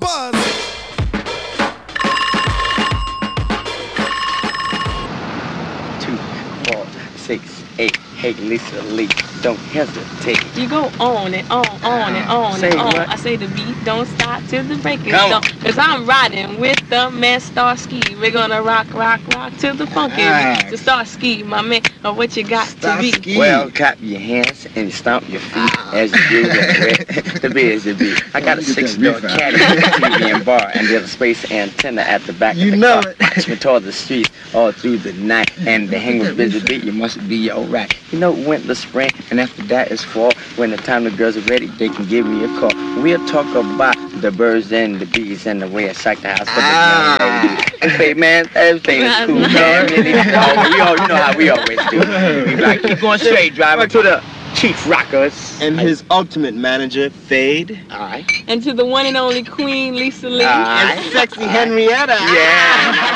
buzz. 2, 4, 6, 8. Hey, Lisa Lee, don't hesitate. You go on and on and on Say and on. what? I say the beat don't stop till the break is Come on. done. Cause I'm riding with the man Starsky. We're gonna rock, rock, rock till the funky beat. So Starsky, my man, what you got to be? Well, clap your hands and stomp your feet as you do the biz the beat. I got a 6-door caddy, TV and bar, and there's a space antenna at the back of the car. Watch me toward the streets all through the night, and the hang with busy beat, you must be alright. You know, winter, spring, and after that is fall. When the time the girls are ready, they can give me a call. We'll talk about the birds and the bees and the way I psych the house. Hey man, everything is cool, man. You know how we always do. We like, keep going straight, driver to the Chief Rockers. And his ultimate manager, Fade. Alright. And to the one and only Queen Lisa Lee. Alright. And sexy Henrietta. Yeah.